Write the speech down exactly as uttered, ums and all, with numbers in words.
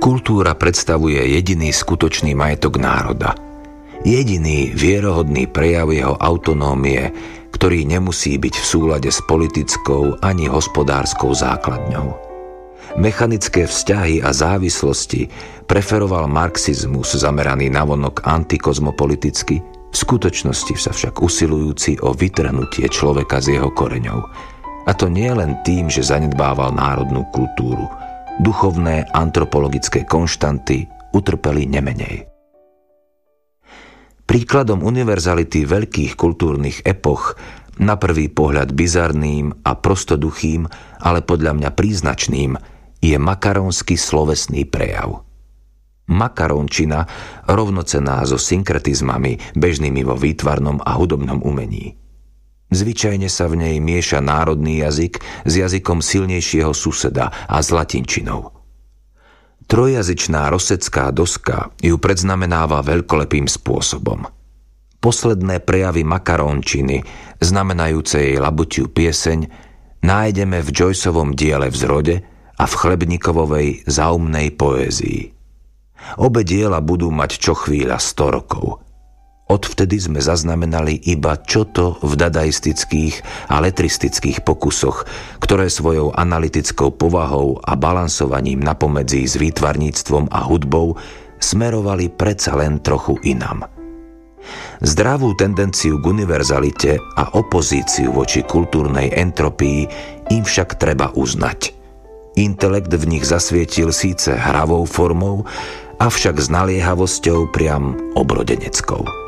Kultúra predstavuje jediný skutočný majetok národa. Jediný vierohodný prejav jeho autonómie, ktorý nemusí byť v súlade s politickou ani hospodárskou základňou. Mechanické vzťahy a závislosti preferoval marxizmus zameraný navonok antikozmopoliticky, v skutočnosti sa však usilujúci o vytrhnutie človeka z jeho koreňov. A to nie len tým, že zanedbával národnú kultúru. Duchovné antropologické konštanty utrpeli nemenej. Príkladom univerzality veľkých kultúrnych epoch, na prvý pohľad bizarným a prostoduchým, ale podľa mňa príznačným, je makarónsky slovesný prejav. Makarónčina rovnocenná so synkretizmami bežnými vo výtvarnom a hudobnom umení. Zvyčajne sa v nej mieša národný jazyk s jazykom silnejšieho suseda a s latinčinou. Trojjazyčná rosecká doska ju predznamenáva veľkolepým spôsobom. Posledné prejavy makarónčiny, znamenajúce jej labutiu pieseň, nájdeme v Joyceovom diele Vzrode a v Chlebníkovovej zaumnej poézii. Obe diela budú mať čo chvíľa sto rokov. Odvtedy sme zaznamenali iba čoto v dadaistických a letristických pokusoch, ktoré svojou analytickou povahou a balansovaním napomedzi s výtvarníctvom a hudbou smerovali predsa len trochu inam. Zdravú tendenciu k univerzalite a opozíciu voči kultúrnej entropii im však treba uznať. Intelekt v nich zasvietil síce hravou formou, avšak s naliehavosťou priam obrodeneckou.